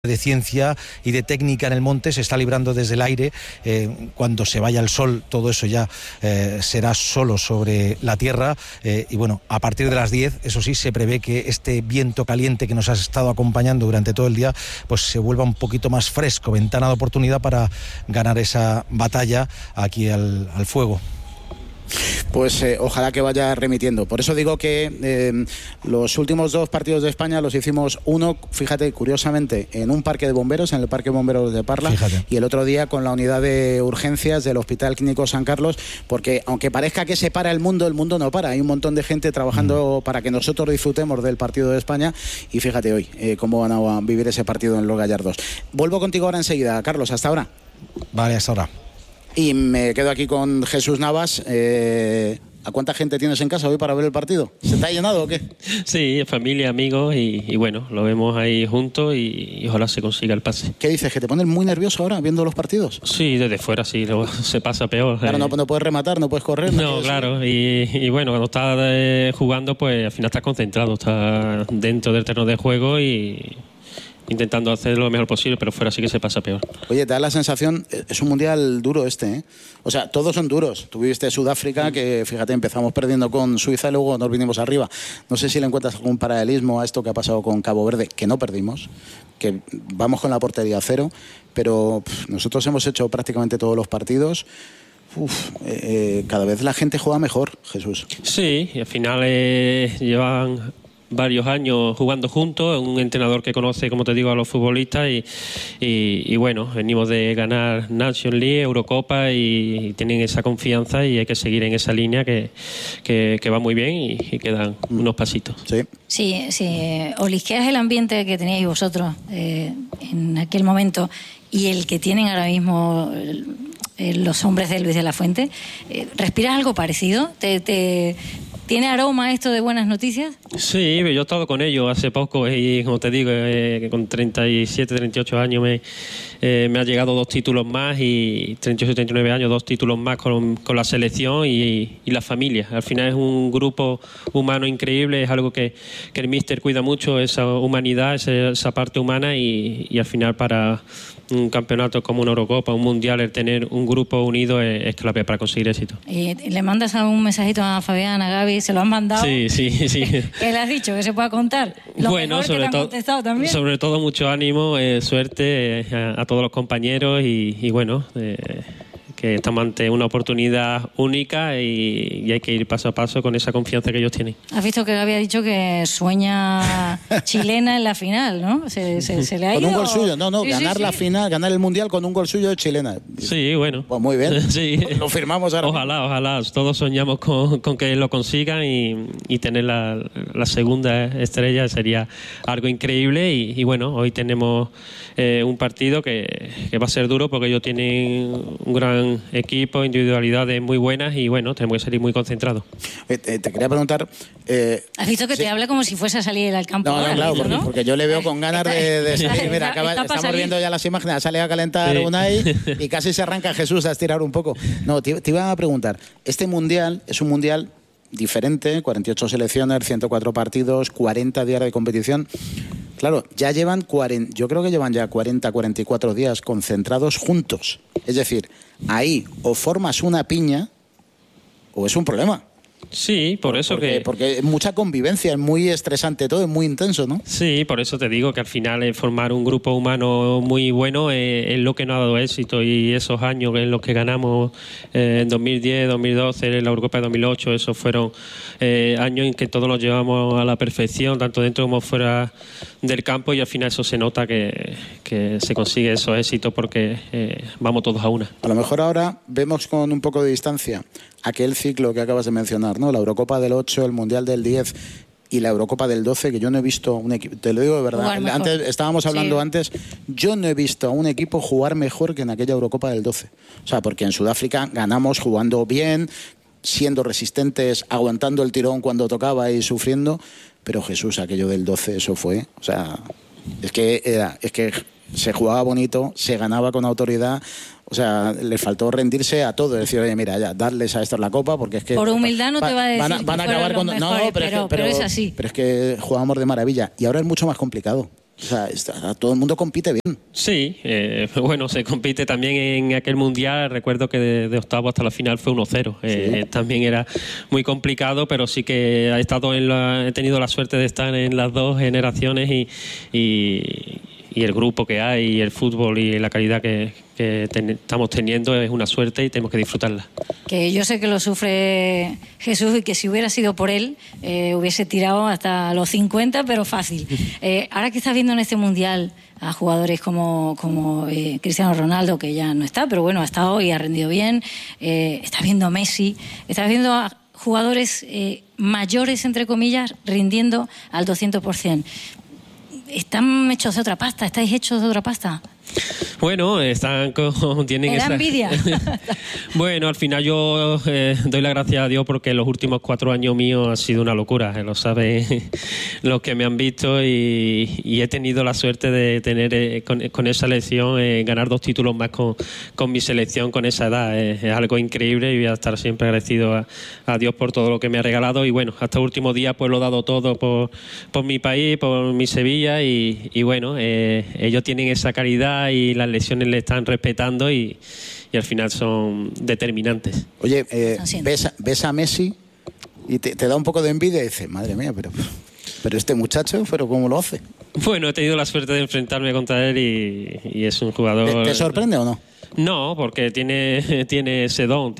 de ciencia y de técnica en el monte se está librando desde el aire. Cuando se vaya el sol, todo eso ya será solo sobre la tierra. Y bueno, a partir de las 10, eso sí, se prevé que este viento caliente que nos ha estado acompañando durante todo el día, pues se vuelva un poquito más fresco, ventana de oportunidad para ganar esa batalla aquí al fuego. Pues ojalá que vaya remitiendo. Por eso digo que los últimos 2 partidos de España los hicimos uno, fíjate, curiosamente, en un parque de bomberos, en el Parque de Bomberos de Parla, fíjate. Y el otro día con la unidad de urgencias del Hospital Clínico San Carlos, porque aunque parezca que se para el mundo no para. Hay un montón de gente trabajando para que nosotros disfrutemos del partido de España y fíjate hoy cómo van a vivir ese partido en Los Gallardos. Vuelvo contigo ahora enseguida, Carlos, hasta ahora. Vale, hasta ahora. Y me quedo aquí con Jesús Navas. ¿A cuánta gente tienes en casa hoy para ver el partido? ¿Se te ha llenado o qué? Sí, familia, amigos y bueno, lo vemos ahí juntos y ojalá se consiga el pase. ¿Qué dices? ¿Que te pones muy nervioso ahora viendo los partidos? Sí, desde fuera sí, luego se pasa peor. Claro, no puedes rematar, no puedes correr. No, claro, y bueno, cuando estás jugando, pues al final estás concentrado, estás dentro del terreno de juego y intentando hacer lo mejor posible, pero fuera sí que se pasa peor. Oye, te da la sensación, es un mundial duro este, ¿eh? O sea, todos son duros. Tuviste Sudáfrica, que fíjate, empezamos perdiendo con Suiza y luego nos vinimos arriba. No sé si le encuentras algún paralelismo a esto que ha pasado con Cabo Verde, que no perdimos, que vamos con la portería a 0, pero nosotros hemos hecho prácticamente todos los partidos. Cada vez la gente juega mejor, Jesús. Sí, y al final llevan varios años jugando juntos, un entrenador que conoce, como te digo, a los futbolistas y bueno, venimos de ganar Nations League, Eurocopa y tienen esa confianza y hay que seguir en esa línea que va muy bien y quedan unos pasitos. Sí, olisqueas el ambiente que teníais vosotros en aquel momento y el que tienen ahora mismo los hombres de Luis de la Fuente. ¿Respiras algo parecido? ¿Tiene aroma esto de buenas noticias? Sí, yo he estado con ellos hace poco y como te digo, con 37, 38 años me ha llegado 2 títulos más y 38, 39 años, 2 títulos más con la selección y la familia. Al final es un grupo humano increíble, es algo que el míster cuida mucho, esa humanidad, esa parte humana y al final para un campeonato como una Eurocopa, un Mundial, el tener un grupo unido es clave para conseguir éxito. ¿Le mandas un mensajito a Fabián, a Gaby? ¿Se lo han mandado? Sí. ¿Qué le has dicho? ¿Que se pueda contar? Bueno, sobre todo mucho ánimo, suerte a todos los compañeros y bueno, que estamos ante una oportunidad única y hay que ir paso a paso con esa confianza que ellos tienen. Has visto que había dicho que sueña chilena en la final, ¿no? ¿Se le ha ido? Con un gol suyo, ganar la final, ganar el Mundial con un gol suyo de chilena. Sí, bueno. Pues muy bien, sí. Lo firmamos ahora. Ojalá, todos soñamos con que lo consigan y tener la segunda estrella sería algo increíble y bueno, hoy tenemos un partido que va a ser duro porque ellos tienen un gran equipo, individualidades muy buenas y bueno, tenemos que salir muy concentrados. Te quería preguntar... ¿Has visto que te habla como si fuese a salir al campo? No, claro, porque yo le veo con ganas de salir. Mira, estamos viendo ya las imágenes, sale a calentar Unai y casi se arranca Jesús a estirar un poco. No, te iba a preguntar, este Mundial es un Mundial diferente, 48 selecciones, 104 partidos, 40 días de competición. Claro, ya llevan yo creo que llevan ya 40, 44 días concentrados juntos. Es decir, ahí o formas una piña o es un problema. Sí, porque es mucha convivencia, es muy estresante todo, es muy intenso, ¿no? Sí, por eso te digo que al final formar un grupo humano muy bueno es lo que nos ha dado éxito y esos años en los que ganamos en 2010, 2012, en la Eurocopa de 2008, esos fueron años en que todos nos llevamos a la perfección, tanto dentro como fuera del campo y al final eso se nota que se consigue esos éxitos porque vamos todos a una. A lo mejor ahora vemos con un poco de distancia aquel ciclo que acabas de mencionar, ¿no? La Eurocopa del 8, el Mundial del 10 y la Eurocopa del 12, que yo no he visto un equipo, te lo digo de verdad, estábamos hablando antes, yo no he visto a un equipo jugar mejor que en aquella Eurocopa del 12. O sea, porque en Sudáfrica ganamos jugando bien, siendo resistentes, aguantando el tirón cuando tocaba y sufriendo, pero Jesús, aquello del 12, eso fue, o sea, es que se jugaba bonito, se ganaba con autoridad. O sea, le faltó rendirse a todo. Decir, oye, mira, ya, darles a estos la copa porque es que... Por humildad no te va a decir van a acabar con... No, pero es así. Pero es que jugábamos de maravilla. Y ahora es mucho más complicado. O sea, todo el mundo compite bien. Sí, bueno, se compite también en aquel mundial. Recuerdo que de octavo hasta la final fue 1-0. Sí. También era muy complicado, pero sí que he tenido la suerte de estar en las dos generaciones y el grupo que hay, y el fútbol y la calidad que estamos teniendo es una suerte y tenemos que disfrutarla. Que yo sé que lo sufre Jesús y que si hubiera sido por él hubiese tirado hasta los 50, pero fácil. Ahora que estás viendo en este mundial a jugadores como Cristiano Ronaldo, que ya no está, pero bueno, ha estado y ha rendido bien, estás viendo a Messi, estás viendo a jugadores mayores, entre comillas, rindiendo al 200%. ¿Están hechos de otra pasta? ¿Estáis hechos de otra pasta? Bueno, tienen esa envidia. Bueno, al final yo doy la gracia a Dios porque los últimos 4 años míos han sido una locura, lo saben los que me han visto, y he tenido la suerte de tener con esa selección ganar 2 títulos más con mi selección con esa edad. Es algo increíble y voy a estar siempre agradecido a Dios por todo lo que me ha regalado, y bueno, hasta el último día pues lo he dado todo por mi país, por mi Sevilla, y bueno, ellos tienen esa calidad y las lesiones le están respetando y al final son determinantes. Oye, ves a Messi y te da un poco de envidia y dices, madre mía, pero este muchacho, ¿pero cómo lo hace? Bueno, he tenido la suerte de enfrentarme contra él y es un jugador... ¿Te sorprende o no? No, porque tiene ese don,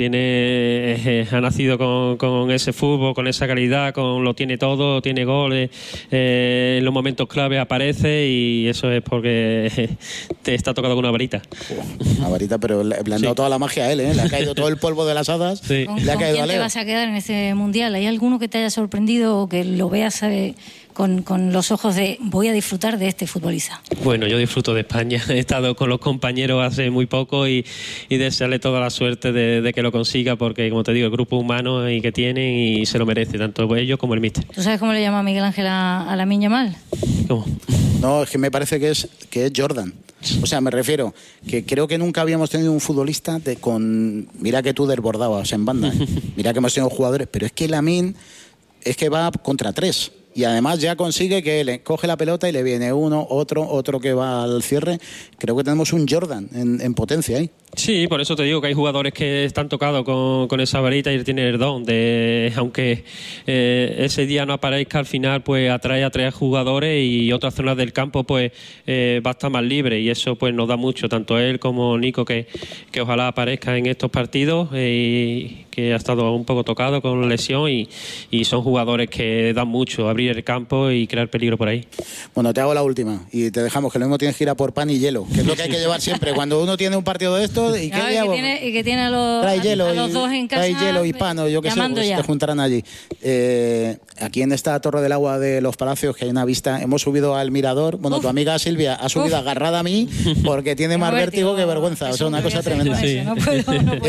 ha nacido con ese fútbol, con esa calidad, lo tiene todo, tiene goles, en los momentos clave aparece, y eso es porque te está tocado con una varita. Una varita, pero le han dado toda la magia a él, ¿eh? Le ha caído todo el polvo de las hadas. Sí. ¿Con quién te vas a quedar en este mundial? ¿Hay alguno que te haya sorprendido o que lo veas con los ojos de voy a disfrutar de este futbolista? Bueno, yo disfruto de España. He estado con los compañeros hace muy poco y desearle toda la suerte de que lo consiga, porque, como te digo, el grupo humano y que tienen y se lo merece, tanto ellos como el míster. ¿Tú sabes cómo le llama Miguel Ángel a Lamine Yamal? ¿Cómo? No, es que me parece que es Jordan. O sea, me refiero que creo que nunca habíamos tenido un futbolista mira que tú desbordabas en banda, ¿eh? Mira que hemos tenido jugadores, pero es que Lamine es que va contra 3. Y además ya consigue que le coge la pelota y le viene uno, otro que va al cierre. Creo que tenemos un Jordan en potencia ahí. Sí, por eso te digo que hay jugadores que están tocados con esa varita y tienen el don de, aunque ese día no aparezca, al final pues atrae a 3 jugadores y otras zonas del campo pues va a estar más libre, y eso pues nos da mucho, tanto él como Nico, que ojalá aparezca en estos partidos, y que ha estado un poco tocado con lesión, y son jugadores que dan mucho, abrir el campo y crear peligro por ahí. Bueno, te hago la última y te dejamos, que lo mismo tienes que ir a por pan y hielo, que es lo que hay que llevar siempre cuando uno tiene un partido de estos. ¿Y que tiene a los dos en casa. Trae hielo y pan, o yo qué sé, pues te juntarán allí. Aquí en esta Torre del Agua de los Palacios, que hay una vista, hemos subido al mirador. Bueno, tu amiga Silvia ha subido agarrada a mí porque tiene más vértigo que vergüenza. O sea, una cosa tremenda. Sí. No puedo.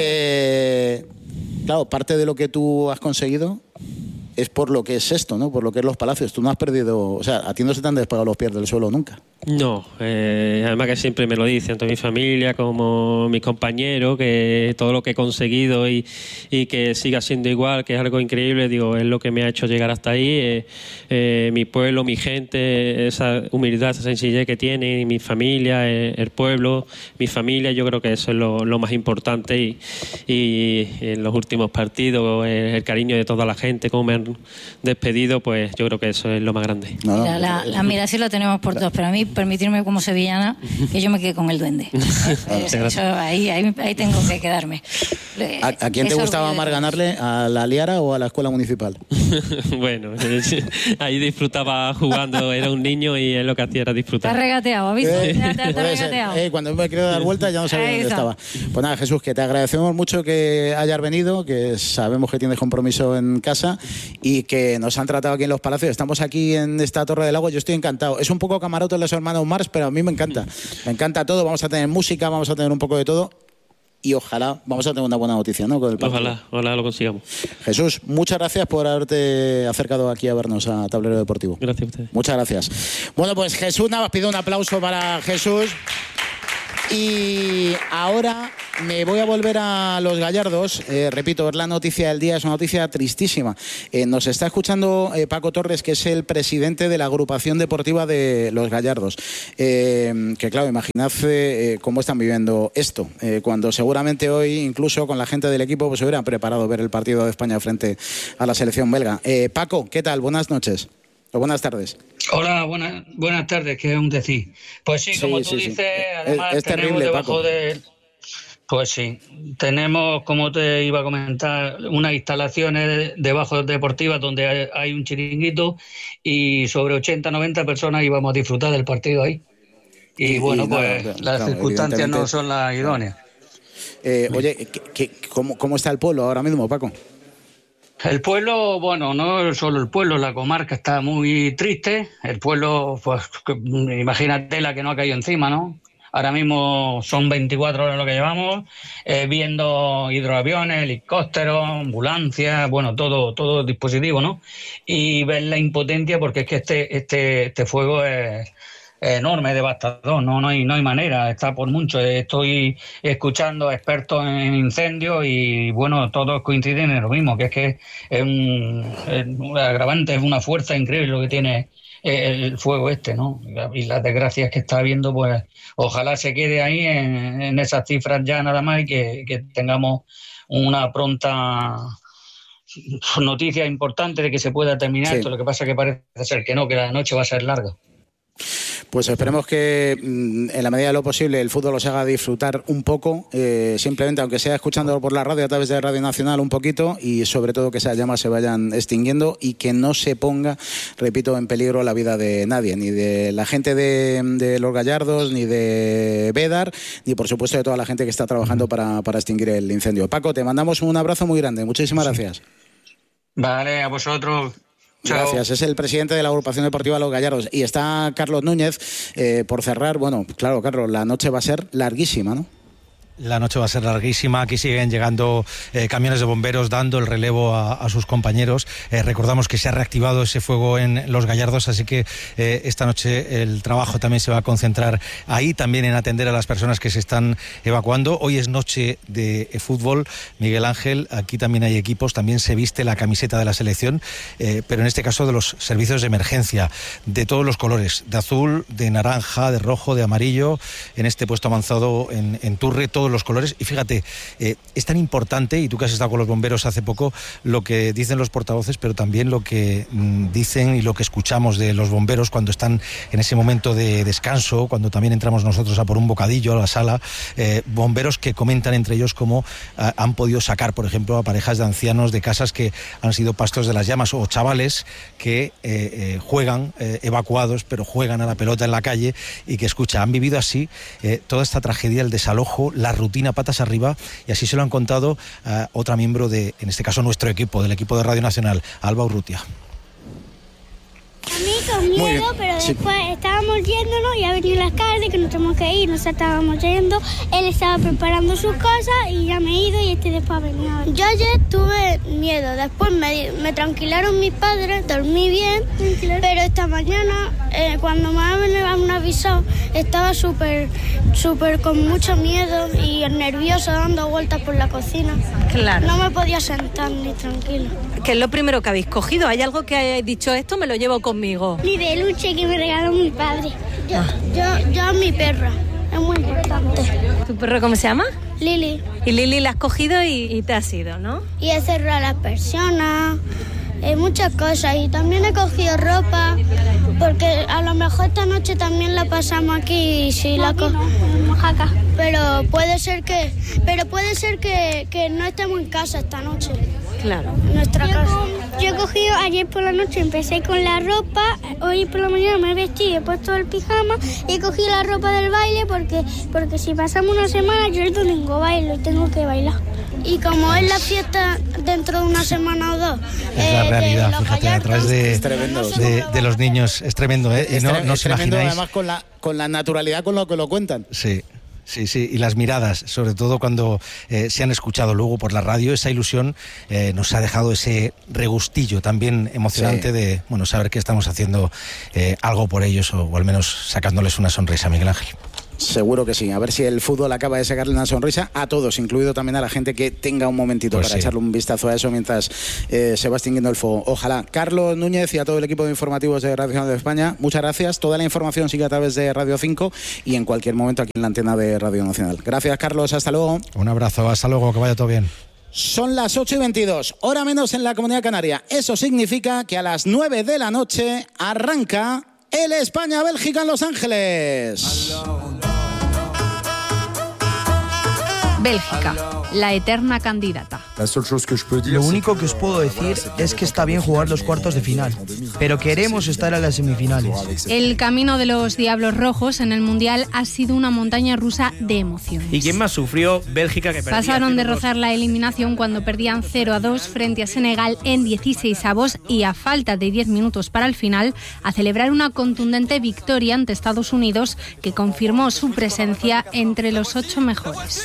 Claro, parte de lo que tú has conseguido es por lo que es esto, ¿no? Por lo que es los Palacios. Tú no has perdido... O sea, a ti no se te han despegado los pies del suelo nunca. No, además que siempre me lo dicen, tanto mi familia como mis compañeros, que todo lo que he conseguido y que siga siendo igual, que es algo increíble, digo, es lo que me ha hecho llegar hasta ahí. Mi pueblo, mi gente, esa humildad, esa sencillez que tiene, mi familia, el pueblo, mi familia, yo creo que eso es lo más importante, y en los últimos partidos el cariño de toda la gente, cómo me han despedido, pues yo creo que eso es lo más grande. Mira, la admiración la tenemos por todos, pero a mí, permitirme como sevillana, que yo me quede con el duende. Eso, ahí tengo que quedarme. ¿A quién te gustaba más ganarle? ¿A la Liara o a la escuela municipal? Bueno, ahí disfrutaba jugando, era un niño y es lo que hacía era disfrutar. Te has regateado, ¿has visto? Te has regateado. Cuando me quiero dar vuelta ya no sabía dónde estaba. Pues nada, Jesús, que te agradecemos mucho que hayas venido, que sabemos que tienes compromiso en casa y que nos han tratado aquí en los Palacios. Estamos aquí en esta Torre del Agua, yo estoy encantado. Es un poco camarote de los hermanos Mars, pero a mí me encanta. Me encanta todo, vamos a tener música, vamos a tener un poco de todo. Y ojalá vamos a tener una buena noticia, ¿no? Con el ojalá lo consigamos. Jesús, muchas gracias por haberte acercado aquí a vernos a Tablero Deportivo. Gracias a ustedes. Muchas gracias. Bueno, pues Jesús Navas, pido un aplauso para Jesús. Y ahora Me voy a volver a los Gallardos. Repito, es la noticia del día, es una noticia tristísima. Nos está escuchando Paco Torres, que es el presidente de la agrupación deportiva de los Gallardos. Que claro, imaginad cómo están viviendo esto. Cuando seguramente hoy, incluso con la gente del equipo, pues se hubieran preparado ver el partido de España frente a la selección belga. Paco, ¿qué tal? Buenas noches. O buenas tardes. Hola, buenas tardes, que es un decir. Pues sí, como tú dices, además es tenemos terrible, debajo Paco. Pues sí, tenemos, como te iba a comentar, unas instalaciones debajo deportivas donde hay un chiringuito y sobre 80-90 personas íbamos a disfrutar del partido ahí. Y bueno, pues las circunstancias no son las idóneas. Oye, ¿cómo está el pueblo ahora mismo, Paco? El pueblo, bueno, no solo el pueblo, la comarca está muy triste. El pueblo, pues imagínate la que no ha caído encima, ¿no? Ahora mismo son 24 horas lo que llevamos, viendo hidroaviones, helicópteros, ambulancias, bueno, todo dispositivo, ¿no? Y ver la impotencia, porque es que este fuego es enorme, devastador, no hay manera, está por mucho. Estoy escuchando a expertos en incendios y bueno, todos coinciden en lo mismo, que es un agravante, es una fuerza increíble lo que tiene el fuego ¿no? Y las desgracias que está habiendo, pues ojalá se quede ahí en esas cifras ya nada más y que tengamos una pronta noticia importante de que se pueda terminar esto. Lo que pasa es que parece ser que no, que la noche va a ser larga. Pues esperemos que en la medida de lo posible el fútbol os haga disfrutar un poco, simplemente aunque sea escuchándolo por la radio a través de Radio Nacional un poquito, y sobre todo que esas llamas se vayan extinguiendo y que no se ponga, repito, en peligro la vida de nadie, ni de la gente de los Gallardos, ni de Bédar, ni por supuesto de toda la gente que está trabajando para extinguir el incendio. Paco, te mandamos un abrazo muy grande, muchísimas gracias. Vale, a vosotros. Chao. Gracias, es el presidente de la agrupación deportiva Los Gallardos. Y está Carlos Núñez, por cerrar. Bueno, claro, Carlos, la noche va a ser larguísima, ¿no? La noche va a ser larguísima. Aquí siguen llegando camiones de bomberos dando el relevo a sus compañeros. Recordamos que se ha reactivado ese fuego en Los Gallardos, así que esta noche el trabajo también se va a concentrar ahí, también en atender a las personas que se están evacuando. Hoy es noche de fútbol, Miguel Ángel. Aquí también hay equipos, también se viste la camiseta de la selección, pero en este caso de los servicios de emergencia, de todos los colores, de azul, de naranja, de rojo, de amarillo, en este puesto avanzado en Turre, todos los colores. Y fíjate, es tan importante, y tú que has estado con los bomberos hace poco, lo que dicen los portavoces, pero también lo que dicen y lo que escuchamos de los bomberos cuando están en ese momento de descanso, cuando también entramos nosotros a por un bocadillo a la sala, bomberos que comentan entre ellos cómo han podido sacar, por ejemplo, a parejas de ancianos de casas que han sido pastos de las llamas, o chavales que juegan evacuados, pero juegan a la pelota en la calle, y que han vivido así toda esta tragedia, el desalojo, la rutina patas arriba, y así se lo han contado a otra miembro de, en este caso nuestro equipo, del equipo de Radio Nacional, Alba Urrutia. A mí con miedo, pero después estábamos yéndonos y ha venido la alcalde que nos tenemos que ir, nos estábamos yendo, él estaba preparando sus cosas y ya me he ido y después ha venido. Yo ayer tuve miedo, después me tranquilaron mis padres, dormí bien, pero esta mañana cuando me han avisado estaba súper con mucho miedo y nervioso dando vueltas por la cocina. Claro. No me podía sentar ni tranquilo. ¿Qué es lo primero que habéis cogido? ¿Hay algo que hayáis dicho, esto me lo llevo conmigo? Mi peluche que me regaló mi padre. Yo a mi perra. Es muy importante. ¿Tu perro cómo se llama? Lili. Y Lili la has cogido y te has ido, ¿no? Y he cerrado a las personas, muchas cosas. Y también he cogido ropa, porque a lo mejor esta noche también la pasamos aquí y si la acá. Pero puede ser que no estemos en casa esta noche. Claro. Nuestra casa. Yo he cogido ayer por la noche, empecé con la ropa, hoy por la mañana me he vestido, he puesto el pijama y he cogido la ropa del baile porque si pasamos una semana yo el domingo bailo y tengo que bailar. Y como es la fiesta dentro de una semana o dos, es la realidad, fíjate, a través de los niños, es tremendo, ¿eh? Es no tremendo, os imagináis. Además con la naturalidad con lo que lo cuentan. Sí. Sí, y las miradas, sobre todo cuando se han escuchado luego por la radio, esa ilusión nos ha dejado ese regustillo también emocionante de saber que estamos haciendo algo por ellos, o al menos sacándoles una sonrisa, Miguel Ángel. Seguro que sí. A ver si el fútbol acaba de sacarle una sonrisa a todos, incluido también a la gente que tenga un momentito para echarle un vistazo a eso mientras se va extinguiendo el fuego. Ojalá. Carlos Núñez y a todo el equipo de informativos de Radio Nacional de España, muchas gracias. Toda la información sigue a través de Radio 5 y en cualquier momento aquí en la antena de Radio Nacional. Gracias, Carlos. Hasta luego. Un abrazo. Hasta luego. Que vaya todo bien. Son las 8:22, hora menos en la Comunidad Canaria. Eso significa que a las 9 de la noche arranca el España-Bélgica en Los Ángeles. Bélgica, la eterna candidata. Lo único que os puedo decir es que está bien jugar los cuartos de final, pero queremos estar en las semifinales. El camino de los Diablos Rojos en el Mundial ha sido una montaña rusa de emociones. ¿Y quién más sufrió? Bélgica, que perdía. Pasaron de rozar la eliminación cuando perdían 0-2 frente a Senegal en 16avos y a falta de 10 minutos para el final a celebrar una contundente victoria ante Estados Unidos que confirmó su presencia entre los 8 mejores.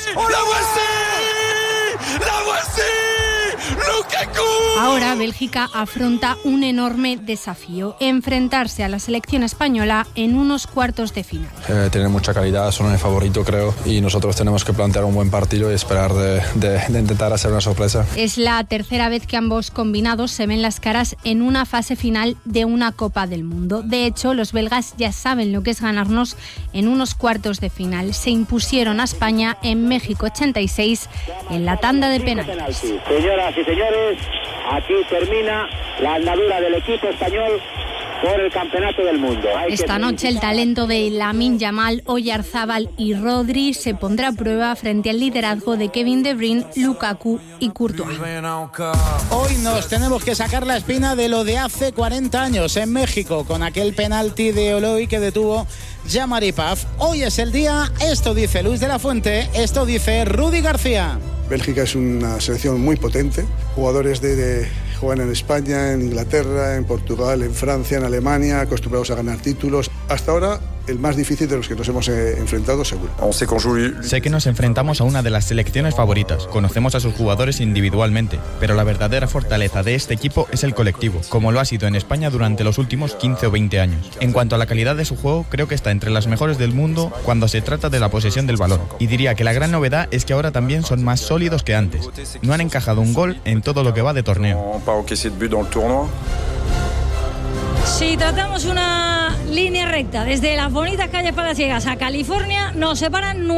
Ahora Bélgica afronta un enorme desafío: enfrentarse a la selección española en unos cuartos de final. Tienen mucha calidad, son el favorito, creo, y nosotros tenemos que plantear un buen partido y esperar de intentar hacer una sorpresa. Es la tercera vez que ambos combinados se ven las caras en una fase final de una Copa del Mundo. De hecho, los belgas ya saben lo que es ganarnos en unos cuartos de final. Se impusieron a España en México 86 en la tanda de penaltis. Señoras y señores, aquí termina la andadura del equipo español por el campeonato del mundo. Esta noche el talento de Lamine Yamal, Oyarzábal y Rodri se pondrá a prueba frente al liderazgo de Kevin De Bruyne, Lukaku y Courtois. Hoy nos tenemos que sacar la espina de lo de hace 40 años en México, con aquel penalti de Oloy que detuvo Jean-Marie Paf. Hoy es el día, esto dice Luis de la Fuente, esto dice Rudy García. Bélgica es una selección muy potente, jugadores juegan en España, en Inglaterra, en Portugal, en Francia, en Alemania, acostumbrados a ganar títulos. Hasta ahora, el más difícil de los que nos hemos enfrentado, seguro. Sé que nos enfrentamos a una de las selecciones favoritas, conocemos a sus jugadores individualmente, pero la verdadera fortaleza de este equipo es el colectivo, como lo ha sido en España durante los últimos 15 o 20 años. En cuanto a la calidad de su juego, creo que está entre las mejores del mundo cuando se trata de la posesión del balón. Y diría que la gran novedad es que ahora también son más sólidos que antes. No han encajado un gol en todo lo que va de torneo. Si tratamos una línea recta desde las bonitas calles palaciegas a California, nos separan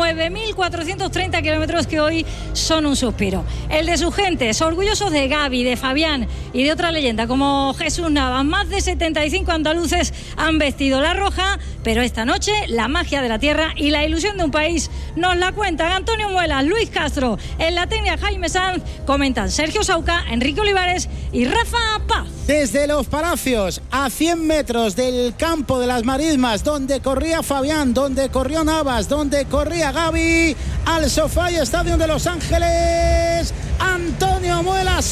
9.430 kilómetros que hoy son un suspiro. El de sus gentes, orgullosos de Gavi, de Fabián y de otra leyenda como Jesús Navas. Más de 75 andaluces han vestido la roja, pero esta noche la magia de la tierra y la ilusión de un país nos la cuentan Antonio Muelas, Luis Castro, en la técnica Jaime Sanz, comentan Sergio Sauca, Enrique Olivares y Rafa Paz. Desde Los Palacios, a 100 metros del campo de las Marismas, donde corría Fabián, donde corrió Navas, donde corría Gavi, al SoFi Stadium de Los Ángeles, Antonio Muela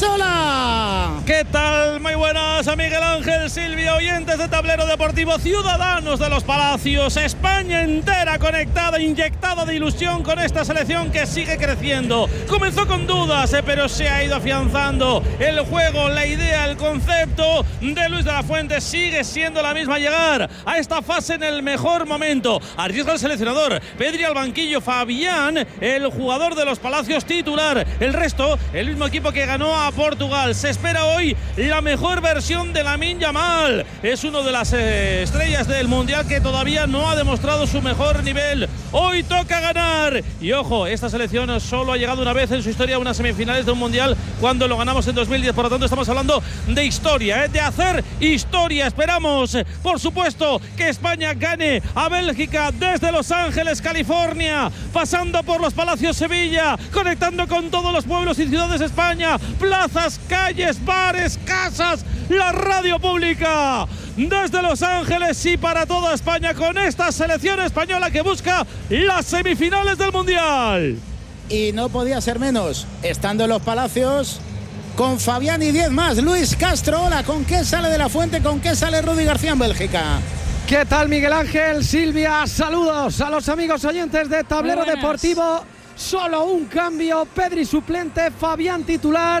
Sola. ¿Qué tal? Muy buenas a Miguel Ángel, Silvia, oyentes de Tablero Deportivo, ciudadanos de Los Palacios, España entera conectada, inyectada de ilusión con esta selección que sigue creciendo. Comenzó con dudas, pero se ha ido afianzando. El juego, la idea, el concepto de Luis de la Fuente sigue siendo la misma: llegar a esta fase en el mejor momento. Arriesga el seleccionador, Pedri al banquillo, Fabián, el jugador de Los Palacios titular. El resto, el mismo equipo que ganó a Portugal. Se espera hoy la mejor versión de Lamine Yamal. Es uno de las estrellas del Mundial que todavía no ha demostrado su mejor nivel. Hoy toca ganar. Y ojo, esta selección solo ha llegado una vez en su historia a unas semifinales de un Mundial, cuando lo ganamos en 2010. Por lo tanto, estamos hablando de historia, de hacer historia. Esperamos, por supuesto, que España gane a Bélgica desde Los Ángeles, California, pasando por Los Palacios, Sevilla, conectando con todos los pueblos y ciudades de España, plazas, calles, bares, casas, la radio pública. Desde Los Ángeles y para toda España, con esta selección española que busca las semifinales del Mundial. Y no podía ser menos, estando en Los Palacios, con Fabián y 10 más. Luis Castro, hola, ¿con qué sale de la Fuente? ¿Con qué sale Rudy García en Bélgica? ¿Qué tal, Miguel Ángel, Silvia? Saludos a los amigos oyentes de Tablero Deportivo. Solo un cambio, Pedri suplente, Fabián titular.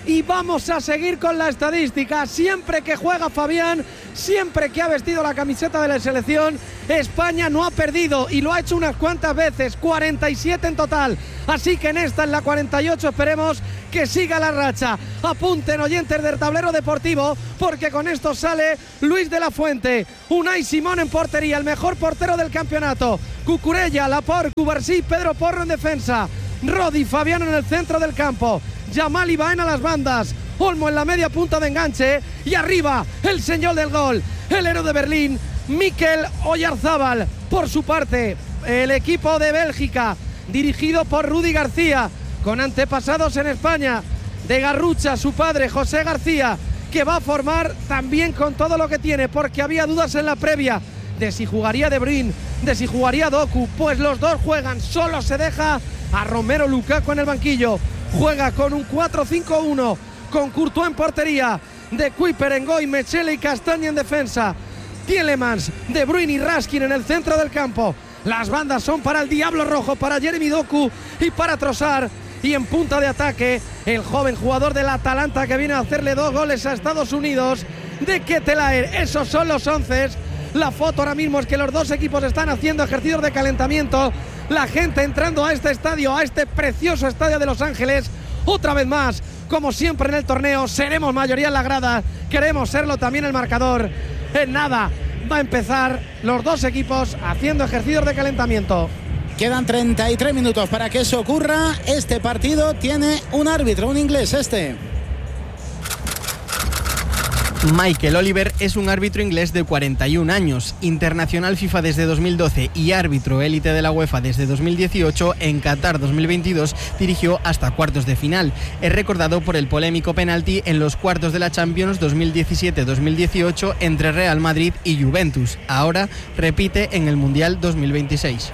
y vamos a seguir con la estadística. Siempre que juega Fabián, siempre que ha vestido la camiseta de la selección, España no ha perdido y lo ha hecho unas cuantas veces, 47 en total. Así que en esta, en la 48, esperemos que siga la racha. Apunten, oyentes del Tablero Deportivo, porque con esto sale Luis de la Fuente, Unai Simón en portería, el mejor portero del campeonato, Cucurella, Laporte, Cubarsí, Pedro Porro en defensa, Rodi, Fabián en el centro del campo, Yamal y Baena a las bandas, Olmo en la media punta de enganche y arriba el señor del gol, el héroe de Berlín, Mikel Oyarzábal. Por su parte, el equipo de Bélgica, dirigido por Rudi García, con antepasados en España, de Garrucha, su padre José García, que va a formar también con todo lo que tiene, porque había dudas en la previa de si jugaría De Bruyne, de si jugaría Doku. Pues los dos juegan, solo se deja a Romelu Lukaku en el banquillo. Juega con un 4-5-1, con Courtois en portería, De Kuyper, Ngoy, Mechele y Castagne en defensa, Tielemans, De Bruyne y Raskin en el centro del campo. Las bandas son para el Diablo Rojo, para Jeremy Doku y para Trossard. Y en punta de ataque, el joven jugador del Atalanta que viene a hacerle 2 goles a Estados Unidos, de Ketelaere. Esos son los 11. La foto ahora mismo es que los dos equipos están haciendo ejercicios de calentamiento. La gente entrando a este estadio, a este precioso estadio de Los Ángeles. Otra vez más, como siempre en el torneo, seremos mayoría en la grada. Queremos serlo también el marcador. En nada, va a empezar los dos equipos haciendo ejercicios de calentamiento. Quedan 33 minutos para que eso ocurra. Este partido tiene un árbitro, un inglés Michael Oliver es un árbitro inglés de 41 años, internacional FIFA desde 2012 y árbitro élite de la UEFA desde 2018. En Qatar 2022 dirigió hasta cuartos de final. Es recordado por el polémico penalti en los cuartos de la Champions 2017-2018 entre Real Madrid y Juventus. Ahora repite en el Mundial 2026.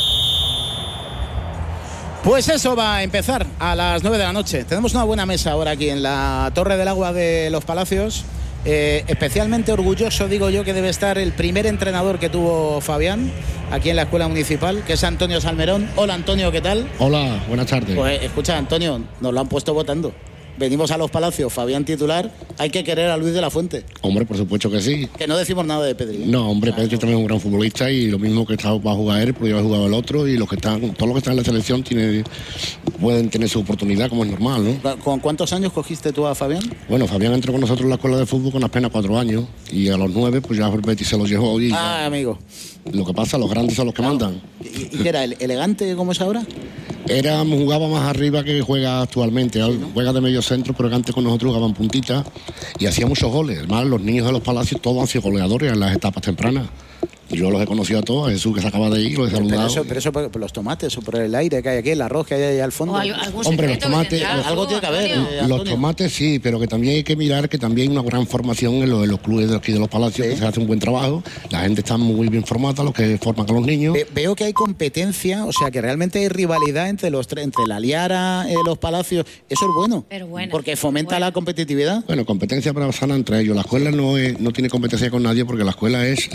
Pues eso va a empezar a las 9 de la noche. Tenemos una buena mesa ahora aquí en la Torre del Agua de Los Palacios. Especialmente orgulloso, digo yo, que debe estar el primer entrenador que tuvo Fabián aquí en la Escuela Municipal, que es Antonio Salmerón. Hola, Antonio, ¿qué tal? Hola, buenas tardes. Pues escucha, Antonio, nos lo han puesto votando. Venimos a Los Palacios, Fabián titular, hay que querer a Luis de la Fuente. Hombre, por supuesto que sí. Que no decimos nada de Pedri. No, hombre, Pedri también es un gran futbolista y lo mismo que está va a jugar él, porque ya ha jugado el otro, y todos los que están en la selección pueden tener su oportunidad, como es normal, ¿no? ¿Con cuántos años cogiste tú a Fabián? Bueno, Fabián entró con nosotros en la escuela de fútbol con apenas 4 años y a los 9 pues ya Betis se los llevó. Y amigo. Lo que pasa, los grandes son los que mandan. ¿Y qué era, elegante como es ahora? Jugaba más arriba que juega actualmente. Juega de medio centro, pero antes con nosotros jugaban puntita y hacía muchos goles. Además, los niños de Los Palacios todos han sido goleadores en las etapas tempranas. Yo los he conocido a todos, a Jesús que se acaba de ir, los he saludado. Pero eso por los tomates o por el aire que hay aquí, el arroz que hay ahí al fondo. Hombre, los tomates, algo tiene que haber. Los tomates sí, pero que también hay que mirar que también hay una gran formación en los clubes de aquí de Los Palacios, que se hace un buen trabajo. La gente está muy bien formada, los que forman a los niños. Veo que hay competencia, o sea que realmente hay rivalidad entre la Liara, Los Palacios. Eso es bueno, porque fomenta la competitividad. Bueno, competencia para sana entre ellos. La escuela no tiene competencia con nadie, porque la escuela es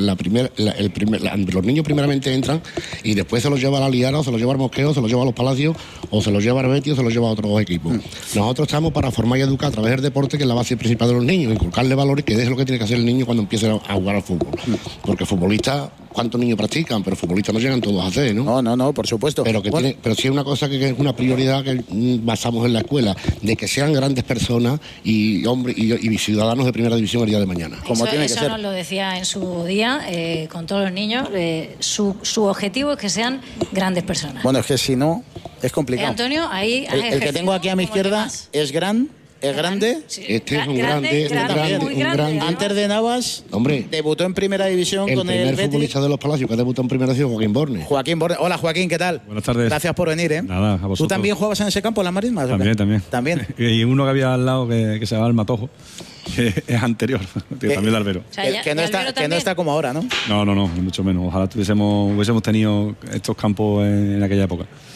los niños primeramente entran y después se los lleva a la Liara, o se los lleva al Mosqueo, se los lleva a Los Palacios, o se los lleva al Betis, o se los lleva a otros equipos. Nosotros estamos para formar y educar a través del deporte, que es la base principal de los niños, inculcarle valores, que es lo que tiene que hacer el niño cuando empiece a jugar al fútbol. Porque futbolistas, ¿cuántos niños practican? Pero futbolistas no llegan todos a hacer, ¿no? No, por supuesto. Pero sí es una cosa que es una prioridad que basamos en la escuela, de que sean grandes personas y hombres y ciudadanos de primera división el día de mañana. Como tiene que ser. Eso nos lo decía en su día, con todos los niños, su objetivo es que sean grandes personas. Bueno, es que si no, es complicado. Antonio, ahí el que tengo aquí a mi izquierda es grande. Sí. Este es un grande. Antes de Navas, hombre, debutó en primera división con el primer futbolista de Los Palacios que debutó en primera división, Joaquín Borne. Hola, Joaquín, ¿qué tal? Buenas tardes. Gracias por venir, Nada, a vosotros. ¿Tú también jugabas en ese campo, en las Marismas? También. Y uno que había al lado que se llamaba el Matojo, que es anterior, también el albero. O sea, que no está como ahora, ¿no? No, mucho menos. Ojalá hubiésemos tenido estos campos en aquella época.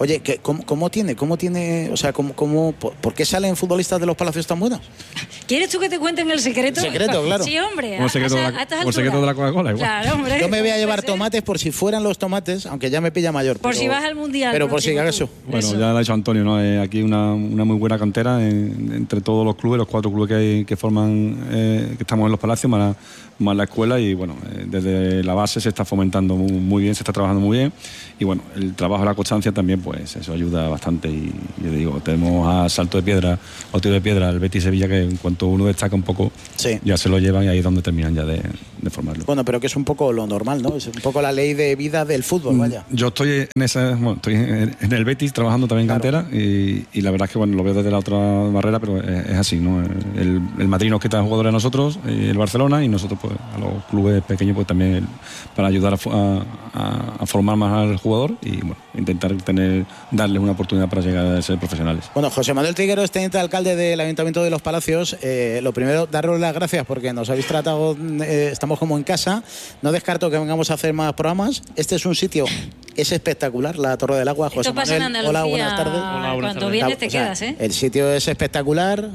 Oye, ¿cómo tiene, o sea, por qué salen futbolistas de los Palacios tan buenos? ¿Quieres tú que te cuenten el secreto? Secreto, claro. Sí, hombre. Como secreto de la Coca-Cola, igual. Claro, hombre. Yo me voy a llevar tomates por si fueran los tomates, aunque ya me pilla mayor. Por si vas al Mundial. Pero por si acaso. Bueno, ya lo ha dicho Antonio, ¿no? Aquí una muy buena cantera entre todos los clubes, los 4 clubes que forman, que estamos en los Palacios, más la escuela, y bueno, desde la base se está fomentando muy bien, se está trabajando muy bien, y bueno, el trabajo de la constancia también, pues eso ayuda bastante. Y yo digo, tenemos a salto de piedra o tiro de piedra el Betis Sevilla, que en cuanto uno destaca un poco, ya se lo llevan, y ahí es donde terminan ya de formarlo. Bueno, pero que es un poco lo normal, ¿no? Es un poco la ley de vida del fútbol, vaya. Yo estoy estoy en el Betis trabajando también en cantera, y la verdad es que bueno, lo veo desde la otra barrera, pero es así, ¿no? El Madrid nos quita jugadores a nosotros, el Barcelona, y nosotros pues a los clubes pequeños pues también para ayudar a formar más al jugador, y bueno, intentar darles una oportunidad para llegar a ser profesionales. Bueno, José Manuel Trigueros, teniente alcalde del Ayuntamiento de Los Palacios, lo primero, daros las gracias porque nos habéis tratado, estamos como en casa, no descarto que vengamos a hacer más programas. Este es un sitio, es espectacular, la Torre del Agua. José Manuel, hola, buenas tardes. Hola, cuando vienes te quedas, ¿eh? El sitio es espectacular,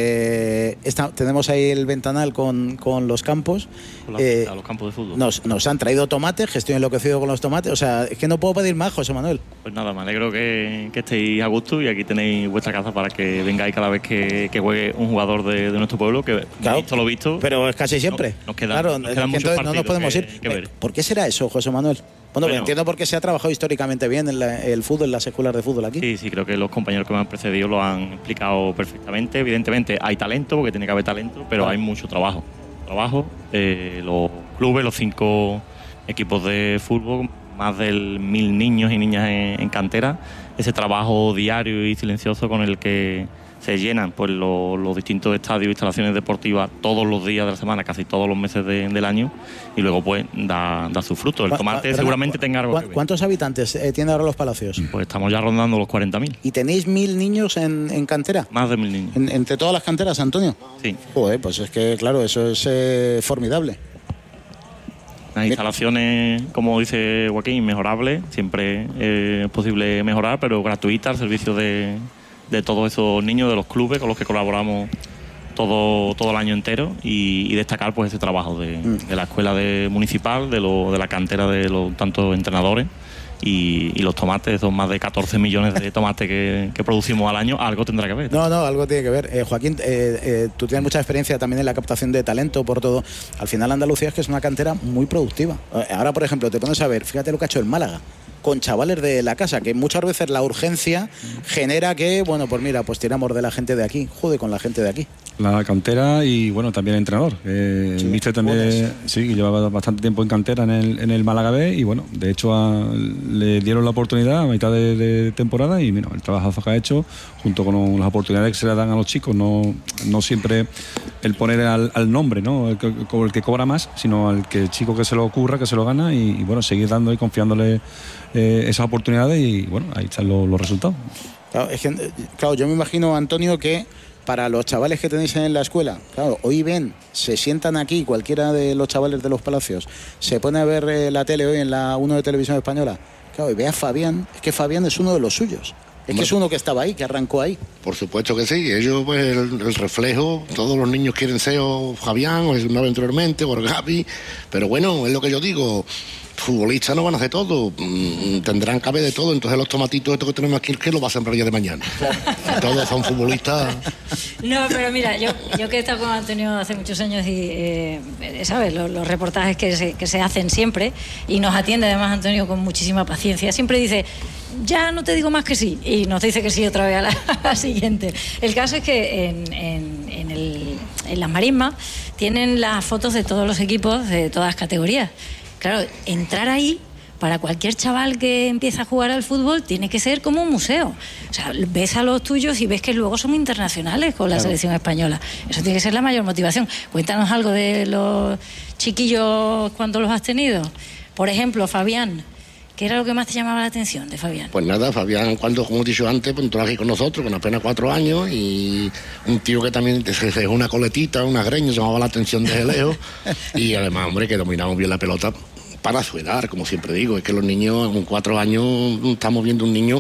tenemos ahí el ventanal con los campos. A los campos de fútbol. Nos han traído tomates, que estoy enloquecido con los tomates, o sea, es que no puedo pedir más, José Manuel. Pues nada, me alegro que estéis a gusto, y aquí tenéis vuestra casa para que vengáis cada vez que juegue un jugador de nuestro pueblo, que claro, visto lo visto. Pero es casi siempre. Nos quedan muchos partidos, no nos podemos ir. ¿Por qué será eso, José Manuel? Bueno, entiendo por qué se ha trabajado históricamente bien el fútbol, en las escuelas de fútbol aquí. Sí, creo que los compañeros que me han precedido lo han explicado perfectamente. Evidentemente hay talento, porque tiene que haber talento, pero hay mucho trabajo. Los clubes, los 5 equipos de fútbol, más de 1.000 niños y niñas en cantera, ese trabajo diario y silencioso con el que se llenan pues los distintos estadios e instalaciones deportivas todos los días de la semana, casi todos los meses del año, y luego pues da su fruto. El tomate seguramente tenga algo que ver. ¿Cuántos habitantes tiene ahora Los Palacios? Pues estamos ya rondando los 40.000. ¿Y tenéis 1.000 niños en cantera? Más de 1.000 niños. ¿Entre todas las canteras, Antonio? Sí. Joder, pues es que claro, eso es formidable. Las instalaciones, como dice Joaquín, mejorables, siempre es posible mejorar, pero gratuitas, al servicio de todos esos niños, de los clubes con los que colaboramos todo el año entero, y destacar pues ese trabajo de la escuela municipal, de la cantera de los tantos entrenadores, y los tomates, son más de 14 millones de tomates que producimos al año, algo tendrá que ver. No, algo tiene que ver. Joaquín, tú tienes mucha experiencia también en la captación de talento, por todo. Al final Andalucía es que es una cantera muy productiva. Ahora, por ejemplo, te pones a ver, fíjate lo que ha hecho el Málaga, con chavales de la casa, que muchas veces la urgencia genera que, bueno, pues mira, pues tiramos de la gente de aquí, joder con la gente de aquí. La cantera y, bueno, también el entrenador. El míster también, sí, llevaba bastante tiempo en cantera en el Málaga B, y bueno, de hecho le dieron la oportunidad a mitad de temporada, y mira, el trabajazo que ha hecho, junto con las oportunidades que se le dan a los chicos, no siempre el poner al nombre, ¿no? El que cobra más, sino al que el chico que se lo ocurra, que se lo gana, y bueno, seguir dando y confiándole esas oportunidades, y bueno, ahí están los resultados. Claro, yo me imagino, Antonio, que para los chavales que tenéis en la escuela, claro, hoy se sientan aquí, cualquiera de los chavales de Los Palacios, se pone a ver la tele hoy en la 1 de Televisión Española, claro, y ve a Fabián, es que Fabián es uno de los suyos. Es que es uno que estaba ahí, que arrancó ahí. Por supuesto que sí. Ellos, pues, el reflejo, todos los niños quieren ser o Fabián, o el anteriormente, o Gaby, pero bueno, es lo que yo digo. Futbolistas no van a hacer todo, tendrán que haber de todo, entonces los tomatitos estos que tenemos aquí, ¿qué lo va a sembrar ya de mañana? Todos son futbolistas. No, pero mira, yo que he estado con Antonio hace muchos años, y sabes, los reportajes que se hacen siempre, y nos atiende además Antonio con muchísima paciencia, siempre dice, ya no te digo más que sí, y nos dice que sí otra vez a la siguiente. El caso es que en las marismas tienen las fotos de todos los equipos de todas las categorías. Claro, entrar ahí para cualquier chaval que empieza a jugar al fútbol tiene que ser como un museo. O sea, ves a los tuyos y ves que luego son internacionales con la selección española. Eso tiene que ser la mayor motivación. Cuéntanos algo de los chiquillos cuando los has tenido. Por ejemplo, Fabián. ¿Qué era lo que más te llamaba la atención de Fabián? Pues nada, Fabián, cuando, como he dicho antes, pues entró aquí con nosotros, con apenas 4 años, y un tío que también se dejó una coletita, una greña, llamaba la atención desde lejos, y además, hombre, que dominamos bien la pelota para su edad, como siempre digo. Es que los niños, con 4 años, estamos viendo un niño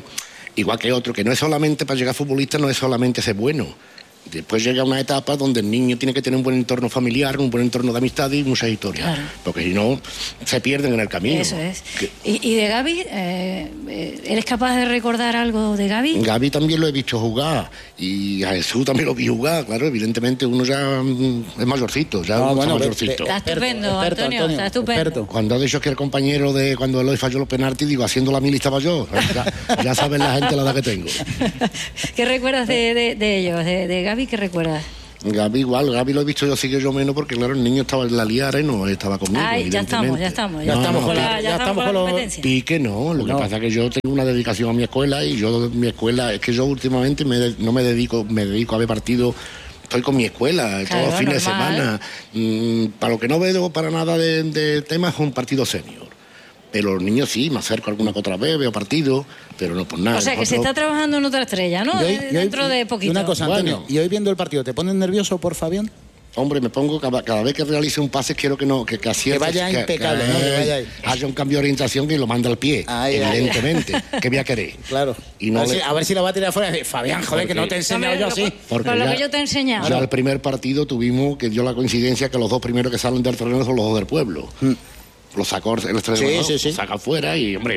igual que otro, que no es solamente para llegar futbolista, no es solamente ser bueno. Después llega una etapa donde el niño tiene que tener un buen entorno familiar, un buen entorno de amistad y muchas historias, claro. Porque si no, se pierden en el camino. Eso es. ¿Y de Gavi? ¿Eres capaz de recordar algo de Gavi? Gavi también lo he visto jugar, y a Jesús también lo vi jugar, claro, evidentemente uno ya es mayorcito, mayorcito. Está estupendo, Antonio, está estupendo. Cuando ha dicho que el compañero de cuando Eloy falló los penaltis, digo, haciendo la mil estaba yo, ya saben la gente la edad que tengo. ¿Qué recuerdas de ellos, de Gavi? ¿Qué recuerdas? Gavi igual, Gavi lo he visto yo sí que yo menos, porque claro, el niño estaba en la liara y no estaba conmigo. Ay, ya estamos con la competencia. Pique no, lo que pasa es que yo tengo una dedicación a mi escuela, y mi escuela, es que yo últimamente no me dedico a ver partidos. Estoy con mi escuela, todos los fines de semana. Para lo que no veo para nada de temas, es un partido senior. Pero los niños sí, me acerco alguna que otra vez, veo partidos, pero no por nada. O sea, que se está trabajando en otra estrella, ¿no? Dentro de poquito. Una cosa, Antonio, ¿y hoy viendo el partido, te pones nervioso por Fabián? Hombre, me pongo, cada vez que realice un pase, quiero que acierte. Que vaya impecable, ¿no? Que vaya ahí. Haya un cambio de orientación que lo manda al pie, evidentemente. ¿Qué voy a querer? Claro. Y no a ver si lo va a tirar fuera. Fabián, joder, que no te he enseñado yo así. Con lo que yo te he enseñado. Ya el primer partido tuvimos, que dio la coincidencia que los dos primeros que salen del terreno son los dos del pueblo. Los sacó el extremo, sí. Saca fuera y, hombre,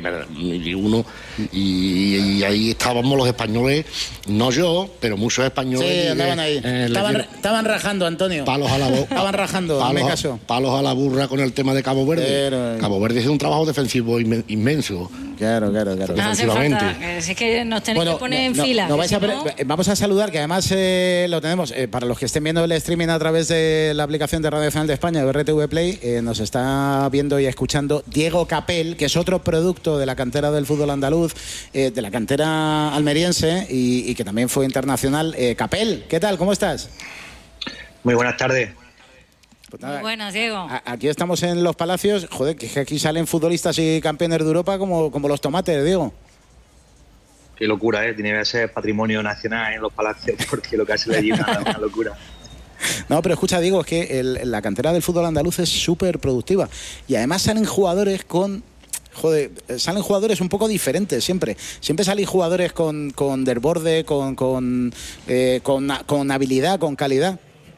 y ahí estábamos los españoles, no yo, pero muchos españoles. Sí, andaban ahí. Estaban rajando, Antonio. Palos a la boca. Estaban rajando, palos a la burra con el tema de Cabo Verde. Cabo Verde es un trabajo defensivo inmenso. Claro. Defensivamente. Es que nos tenéis que poner en fila. Vamos a saludar, que además lo tenemos, para los que estén viendo el streaming a través de la aplicación de Radio Nacional de España, de RTV Play, nos está viendo y escuchando Diego Capel, que es otro producto de la cantera del fútbol andaluz, de la cantera almeriense, y que también fue internacional. Capel, ¿qué tal? ¿Cómo estás? Muy buenas tardes. Pues nada, muy buenas, Diego. Aquí estamos en Los Palacios. Joder, que aquí salen futbolistas y campeones de Europa como los tomates, Diego. Qué locura, tiene que ser patrimonio nacional en Los Palacios, porque lo que hace allí es una locura. No, pero escucha, Diego, es que la cantera del fútbol andaluz es súper productiva, y además salen jugadores salen jugadores un poco diferentes siempre salen jugadores con desborde, con habilidad, con calidad.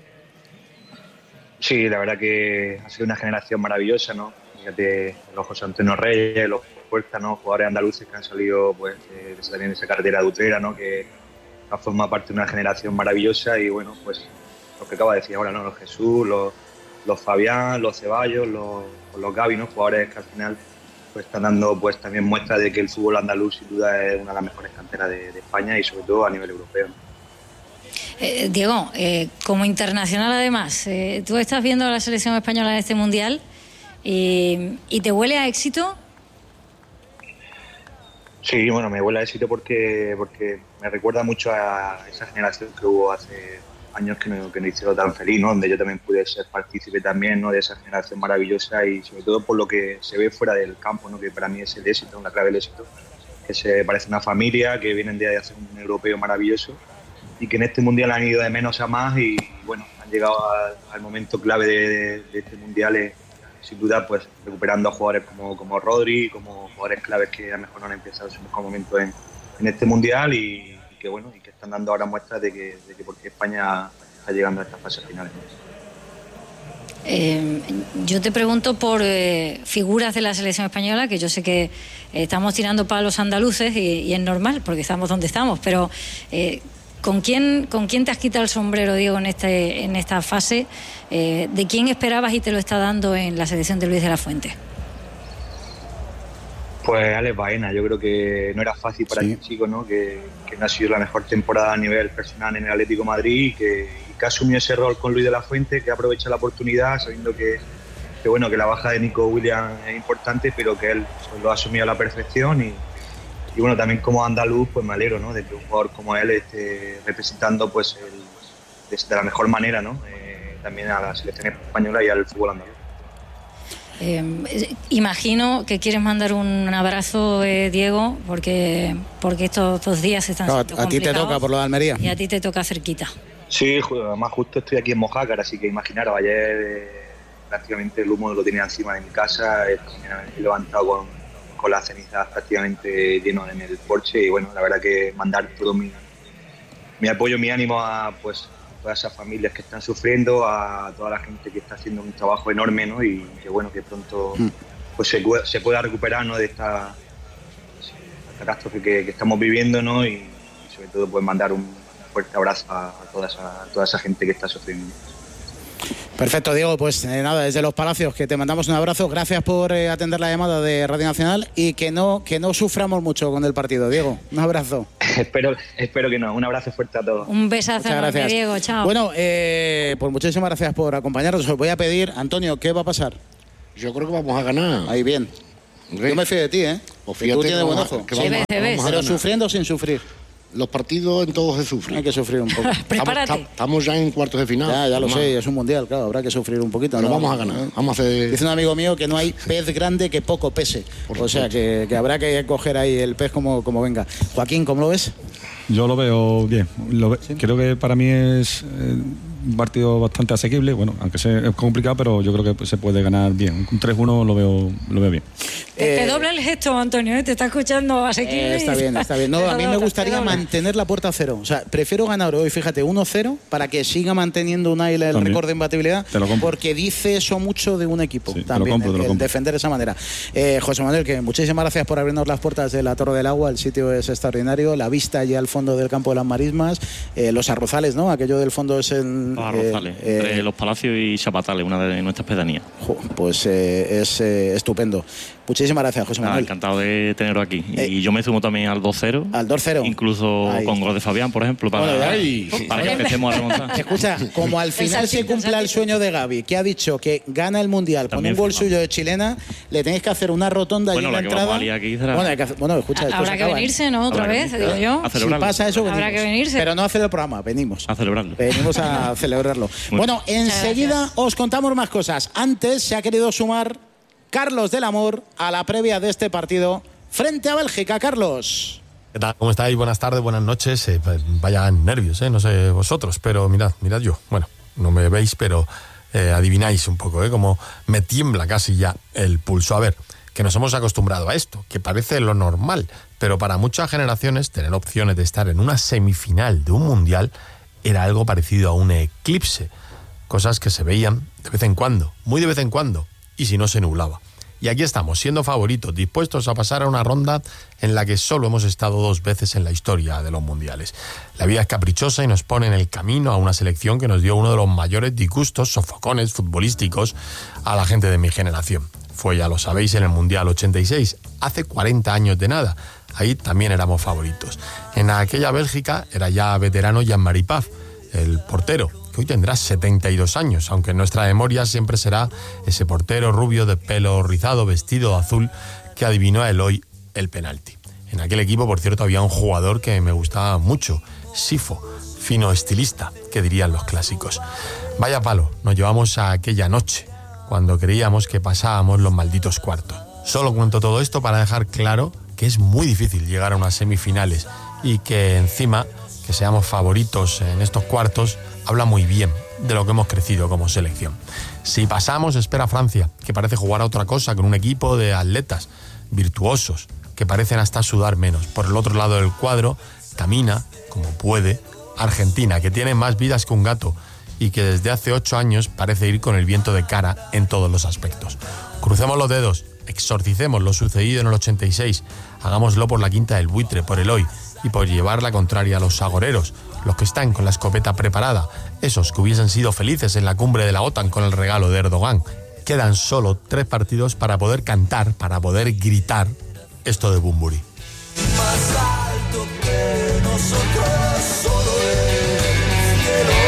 Sí, la verdad que ha sido una generación maravillosa, ¿no? Fíjate, los José Antonio Reyes, los Puerta, ¿no? Jugadores andaluces que han salido pues también de esa carretera de Utrera, ¿no? Que ha formado parte de una generación maravillosa, y bueno, pues lo que acaba de decir ahora, ¿no? Los Jesús, los Fabián, los Ceballos, los Gavi, ¿no? Jugadores que al final pues están dando pues también muestra de que el fútbol andaluz sin duda es una de las mejores canteras de España, y sobre todo a nivel europeo, ¿no? Diego, como internacional además, tú estás viendo a la selección española en este mundial y ¿te huele a éxito? Sí, bueno, me huele a éxito porque me recuerda mucho a esa generación que hubo hace años que no hicieron tan feliz, ¿no? Donde yo también pude ser partícipe también, ¿no? De esa generación maravillosa, y sobre todo por lo que se ve fuera del campo, ¿no? Que para mí es el éxito, la clave del éxito, que se parece una familia, que vienen de hacer un europeo maravilloso, y que en este mundial han ido de menos a más, y bueno, han llegado al momento clave de este mundial, sin duda pues recuperando a jugadores como Rodri, como jugadores claves que a lo mejor no han empezado su mejor momento en este mundial, y que bueno, y que están dando ahora muestras de que por qué España está llegando a estas fases finales. Yo te pregunto por figuras de la selección española, que yo sé que estamos tirando palos andaluces y es normal porque estamos donde estamos, pero ¿con quién te has quitado el sombrero, Diego, en esta fase? ¿De quién esperabas y te lo está dando en la selección de Luis de la Fuente? Pues Alex Baena. Yo creo que no era fácil para este chico, ¿no? Que no ha sido la mejor temporada a nivel personal en el Atlético de Madrid, y que asumió ese rol con Luis de la Fuente, que aprovecha la oportunidad sabiendo que la baja de Nico Williams es importante, pero que él lo ha asumido a la perfección, y bueno, también como andaluz pues me alegro, ¿no? De que un jugador como él esté representando pues de la mejor manera, ¿no? También a la selección española y al fútbol andaluz. Imagino que quieres mandar un abrazo, Diego, porque estos 2 días están siendo complicados. A ti te toca por lo de Almería. Y a ti te toca cerquita. Sí, además justo estoy aquí en Mojácar, así que imaginaros, ayer prácticamente el humo lo tenía encima de mi casa, he levantado con con las cenizas prácticamente lleno en el porche. Y bueno, la verdad que mandar todo mi apoyo, mi ánimo a pues todas esas familias que están sufriendo, a toda la gente que está haciendo un trabajo enorme, ¿no? Y que bueno, que pronto pues se pueda recuperar, ¿no? De esta catástrofe que estamos viviendo, ¿no? Y sobre todo pues mandar un fuerte abrazo a toda esa gente que está sufriendo. Perfecto, Diego, pues nada, desde Los Palacios que te mandamos un abrazo, gracias por atender la llamada de Radio Nacional y que no suframos mucho con el partido, Diego, un abrazo. Espero que no, un abrazo fuerte a todos. Un besazo, Diego, chao. Bueno, pues muchísimas gracias por acompañarnos. Os voy a pedir, Antonio, ¿qué va a pasar? Yo creo que vamos a ganar. Ahí bien. Yo me fío de ti, ¿eh? Pues fíjate, tú tienes buen ojo. Pero sufriendo o sin sufrir. Los partidos en todos se sufren. Hay que sufrir un poco. Prepárate. Estamos ya en cuartos de final. Ya lo sé, es un mundial, claro, habrá que sufrir un poquito. Pero vamos a ganar. Vamos a hacer... Dice un amigo mío que no hay pez grande que poco pese. O sea, que habrá que coger ahí el pez como venga. Joaquín, ¿cómo lo ves? Yo lo veo bien. Creo que para mí es un partido bastante asequible. Bueno, aunque es complicado, pero yo creo que se puede ganar bien. Un 3-1 lo veo bien. Te dobla el gesto, Antonio, te está escuchando asequible. Está bien. No, a mí me gustaría mantener la puerta a cero. O sea, prefiero ganar hoy, fíjate, 1-0 para que siga manteniendo un aire el récord de imbatibilidad, porque dice eso mucho de un equipo. Sí, también, el defender de esa manera. José Manuel, que muchísimas gracias por abrirnos las puertas de la Torre del Agua. El sitio es extraordinario, la vista allí al fondo del campo de las Marismas, los arrozales, ¿no? Aquello del fondo es el... Los arrozales, entre Los Palacios y Chapatales, una de nuestras pedanías. Pues es estupendo. Muchísimas gracias, José Manuel. Encantado de tenerlo aquí. Y yo me sumo también al 2-0. Al 2-0. Incluso con gol de Fabián, por ejemplo, para que empecemos a remontar. Escucha, como al final se cumpla el sueño de Gaby, que ha dicho que gana el Mundial también con un gol suyo de chilena, le tenéis que hacer una rotonda allí en la entrada. Escucha, habrá que venirse, ¿no? Otra vez, digo yo. Si pasa eso, venimos. Habrá que venirse. Pero no a hacer el programa, venimos. A celebrarlo. Venimos a celebrarlo. Bueno, enseguida os contamos más cosas. Antes se ha querido sumar Carlos del Amor a la previa de este partido frente a Bélgica. Carlos. ¿Qué tal? ¿Cómo estáis? Buenas tardes, buenas noches. Vaya nervios, no sé vosotros, pero mirad yo. Bueno, no me veis, pero adivináis un poco, como me tiembla casi ya el pulso. A ver, que nos hemos acostumbrado a esto, que parece lo normal, pero para muchas generaciones tener opciones de estar en una semifinal de un mundial era algo parecido a un eclipse. Cosas que se veían de vez en cuando, muy de vez en cuando, y si no se nublaba. Y aquí estamos, siendo favoritos, dispuestos a pasar a una ronda en la que solo hemos estado 2 veces en la historia de los mundiales. La vida es caprichosa y nos pone en el camino a una selección que nos dio uno de los mayores disgustos, sofocones futbolísticos a la gente de mi generación. Fue, ya lo sabéis, en el Mundial 86, hace 40 años de nada. Ahí también éramos favoritos. En aquella Bélgica era ya veterano Jean-Marie Paf, el portero, que hoy tendrá 72 años, aunque en nuestra memoria siempre será ese portero rubio de pelo rizado, vestido de azul, que adivinó a Eloy el penalti. En aquel equipo, por cierto, había un jugador que me gustaba mucho, Sifo, fino estilista, que dirían los clásicos. Vaya palo, nos llevamos a aquella noche, cuando creíamos que pasábamos los malditos cuartos. Solo cuento todo esto para dejar claro que es muy difícil llegar a unas semifinales y que encima que seamos favoritos en estos cuartos habla muy bien de lo que hemos crecido como selección. Si pasamos, espera Francia, que parece jugar a otra cosa con un equipo de atletas virtuosos que parecen hasta sudar menos. Por el otro lado del cuadro camina, como puede, Argentina, que tiene más vidas que un gato y que desde hace 8 años parece ir con el viento de cara en todos los aspectos. Crucemos los dedos, exorcicemos lo sucedido en el 86, hagámoslo por la Quinta del Buitre, por Eloy, y por llevar la contraria a los agoreros, los que están con la escopeta preparada, esos que hubiesen sido felices en la cumbre de la OTAN con el regalo de Erdogan. Quedan solo 3 partidos para poder cantar, para poder gritar esto de Bumburi. Más alto que nosotros, solo el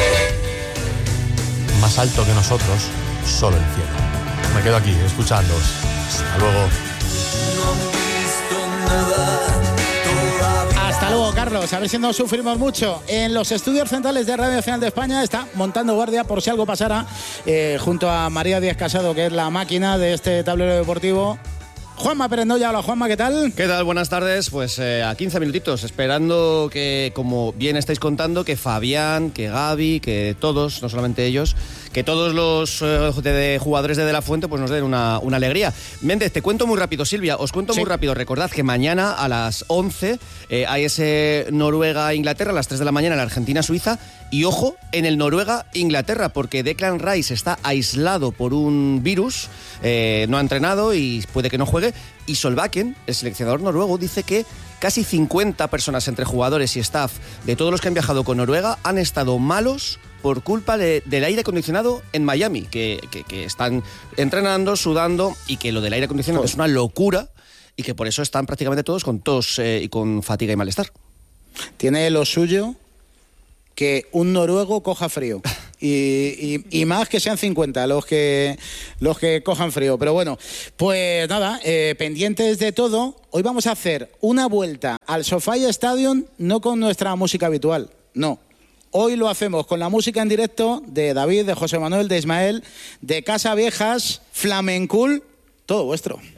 cielo. Más alto que nosotros, solo el cielo. Me quedo aquí escuchándoos. Hasta luego. No he visto nada. Hasta luego, Carlos. A ver si no sufrimos mucho. En los estudios centrales de Radio Nacional de España está montando guardia por si algo pasara, junto a María Díaz Casado, que es la máquina de este tablero deportivo. Juanma Pérez Noya. Hola Juanma, ¿qué tal? ¿Qué tal? Buenas tardes. Pues a 15 minutitos, esperando que, como bien estáis contando, que Fabián, que Gavi, que todos, no solamente ellos, que todos los jugadores de la Fuente pues nos den una alegría. Méndez, te cuento muy rápido, Silvia, os cuento muy rápido. Recordad que mañana a las 11 hay ese Noruega-Inglaterra, a las 3 de la mañana en Argentina-Suiza. Y ojo, en el Noruega-Inglaterra, porque Declan Rice está aislado por un virus, no ha entrenado y puede que no juegue. Y Solbakken, el seleccionador noruego, dice que casi 50 personas entre jugadores y staff de todos los que han viajado con Noruega han estado malos por culpa del aire acondicionado en Miami, que están entrenando, sudando, y que lo del aire acondicionado es una locura y que por eso están prácticamente todos con tos y con fatiga y malestar. Tiene lo suyo que un noruego coja frío. Y más que sean 50 los que cojan frío. Pero bueno, pues nada, pendientes de todo. Hoy vamos a hacer una vuelta al SoFi Stadium, no con nuestra música habitual, no. Hoy lo hacemos con la música en directo de David, de José Manuel, de Ismael, de Casa Viejas, Flamencool, todo vuestro.